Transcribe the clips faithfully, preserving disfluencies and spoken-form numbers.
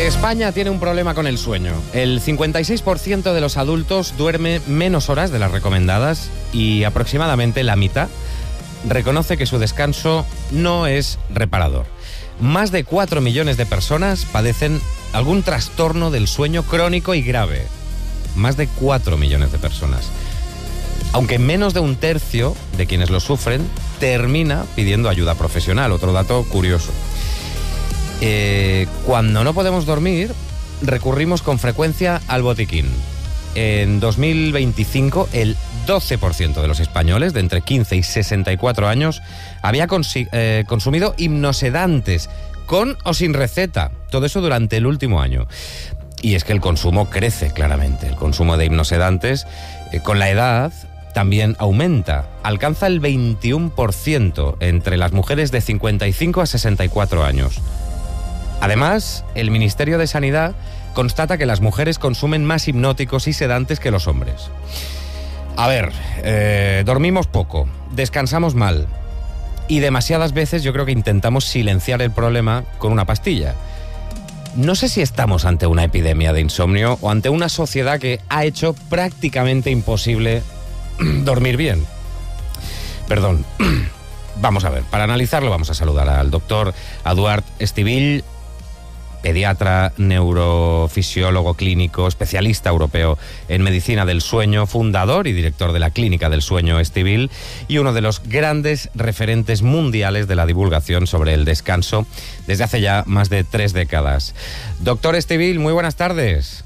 España tiene un problema con el sueño. El cincuenta y seis por ciento de los adultos duerme menos horas de las recomendadas y aproximadamente la mitad reconoce que su descanso no es reparador. Más de cuatro millones de personas padecen algún trastorno del sueño crónico y grave. Más de cuatro millones de personas. Aunque menos de un tercio de quienes lo sufren termina pidiendo ayuda profesional. Otro dato curioso. Eh, cuando no podemos dormir, recurrimos con frecuencia al botiquín. En dos mil veinticinco, el doce por ciento de los españoles de entre quince y sesenta y cuatro años había consi- eh, consumido hipnosedantes, con o sin receta. Todo eso durante el último año. Y es que el consumo crece claramente. El consumo de hipnosedantes eh, con la edad también aumenta. Alcanza el veintiuno por ciento entre las mujeres de cincuenta y cinco a sesenta y cuatro años. Además, el Ministerio de Sanidad constata que las mujeres consumen más hipnóticos y sedantes que los hombres. A ver, eh, dormimos poco, descansamos mal y demasiadas veces yo creo que intentamos silenciar el problema con una pastilla. No sé si estamos ante una epidemia de insomnio o ante una sociedad que ha hecho prácticamente imposible dormir bien. Perdón. Vamos a ver, para analizarlo vamos a saludar al doctor Eduard Estivill, pediatra, neurofisiólogo clínico, especialista europeo en medicina del sueño, fundador y director de la Clínica del Sueño Estivill y uno de los grandes referentes mundiales de la divulgación sobre el descanso desde hace ya más de tres décadas. Doctor Estivill, muy buenas tardes.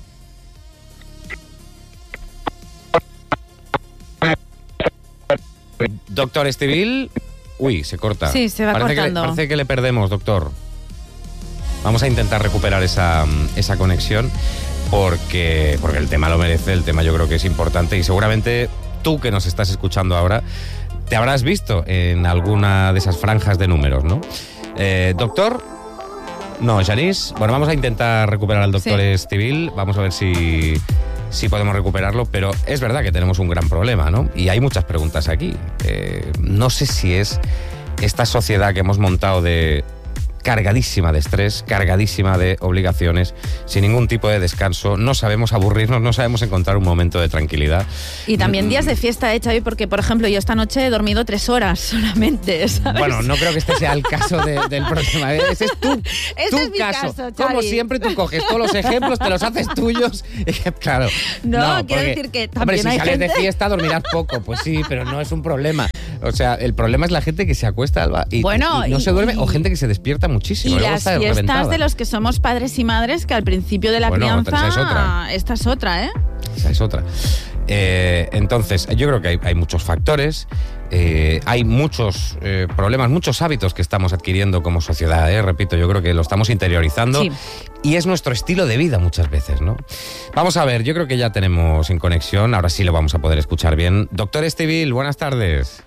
Doctor Estivill, uy, se corta. Sí, se va parece cortando. Que le, parece que le perdemos, doctor. Vamos a intentar recuperar esa, esa conexión porque, porque el tema lo merece, el tema yo creo que es importante y seguramente tú que nos estás escuchando ahora te habrás visto en alguna de esas franjas de números, ¿no? Eh, doctor, no, Janice, bueno, vamos a intentar recuperar al doctor Sí. Estivill, vamos a ver si, si podemos recuperarlo, pero es verdad que tenemos un gran problema, ¿no? Y hay muchas preguntas aquí. Eh, no sé si es esta sociedad que hemos montado de cargadísima de estrés, cargadísima de obligaciones, sin ningún tipo de descanso, no sabemos aburrirnos, no sabemos encontrar un momento de tranquilidad. Y también días de fiesta, ¿eh, Xavi? Porque, por ejemplo, yo esta noche he dormido tres horas solamente, ¿sabes? Bueno, no creo que este sea el caso de, del problema. Ese es tu, Ese tu es mi caso. caso, Xavi. Como siempre, tú coges todos los ejemplos, te los haces tuyos. Claro. No, quiero decir que también hombre, si hay sales gente- de fiesta, dormirás poco. Pues sí, pero no es un problema. O sea, el problema es la gente que se acuesta Alba, y, Bueno, y no y- se duerme, y- o gente que se despierta muchísimo. Y luego las está fiestas reventada. de los que somos padres y madres, que al principio de la Bueno, crianza, esa es otra. esta es otra, ¿eh? Esa es otra. Eh, entonces, yo creo que hay, hay muchos factores, eh, hay muchos eh, problemas, muchos hábitos que estamos adquiriendo como sociedad, ¿eh? Repito, yo creo que lo estamos interiorizando Sí. y es nuestro estilo de vida muchas veces, ¿no? Vamos a ver, yo creo que ya tenemos en conexión, ahora sí lo vamos a poder escuchar bien. Doctor Estivill, buenas tardes.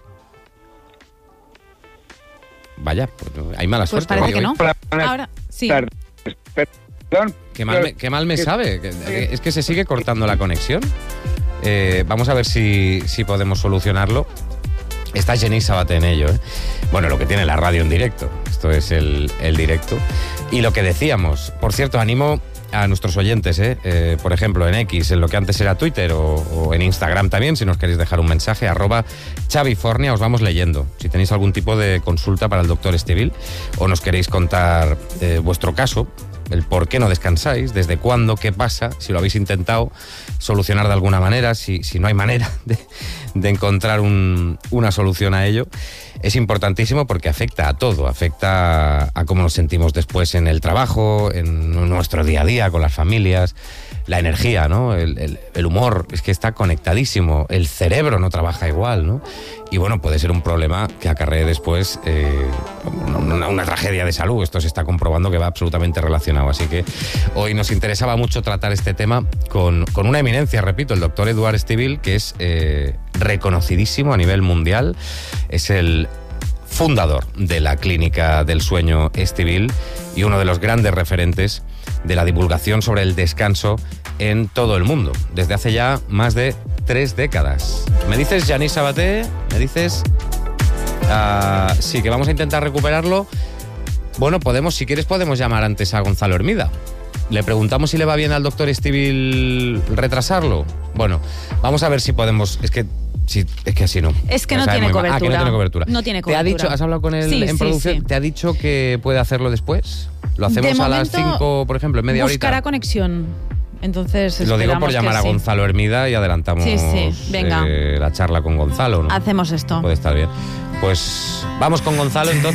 Vaya, pues hay mala Pues suerte. parece hoy, que no. hoy. Ahora, sí. Perdón. Qué mal me, qué mal me sabe. que- Es que se sigue cortando la conexión. Eh, vamos a ver si, si podemos solucionarlo. Está Janice Sabaté en ello, ¿eh? Bueno, lo que tiene la radio en directo. Esto es el, el directo. Y lo que decíamos, por cierto, animo a nuestros oyentes, ¿eh? Eh, por ejemplo, en X, en lo que antes era Twitter, o, o en Instagram también, si nos queréis dejar un mensaje, arroba Xavifornia, os vamos leyendo. Si tenéis algún tipo de consulta para el doctor Estivill o nos queréis contar eh, vuestro caso, el por qué no descansáis, desde cuándo, qué pasa, si lo habéis intentado solucionar de alguna manera, si, si no hay manera de, de encontrar un, una solución a ello, es importantísimo porque afecta a todo, afecta a, a cómo nos sentimos después en el trabajo, en nuestro día a día, con las familias, la energía, ¿no? El, el, el humor, es que está conectadísimo, el cerebro no trabaja igual, ¿no? Y bueno, puede ser un problema que acarree después eh, una, una tragedia de salud. Esto se está comprobando que va absolutamente relacionado. Así que hoy nos interesaba mucho tratar este tema con, con una eminencia, repito, el doctor Eduard Estivill, que es eh, reconocidísimo a nivel mundial. Es el fundador de la Clínica del Sueño Estivill y uno de los grandes referentes de la divulgación sobre el descanso en todo el mundo, desde hace ya más de tres décadas. ¿Me dices, Janice Sabaté? ¿Me dices? Uh, sí, que vamos a intentar recuperarlo. Bueno, podemos, si quieres, podemos llamar antes a Gonzalo Hermida. ¿Le preguntamos si le va bien al doctor Estíbil retrasarlo? Bueno, vamos a ver si podemos... Es que... Sí, es que así no. Es que Me no sabe tiene muy mal. cobertura. Ah, que no tiene cobertura. No tiene ¿Te ha cobertura. dicho, has hablado con él Sí, en sí, producción? sí. ¿Te ha dicho que puede hacerlo después? ¿Lo hacemos De a las momento, cinco, por ejemplo, en media Buscará horita? conexión. Entonces Lo digo por esperamos llamar que a sí. Gonzalo Hermida y adelantamos Sí, sí, venga. eh, la charla con Gonzalo, ¿no? Hacemos esto. Puede estar bien. Pues vamos con Gonzalo entonces.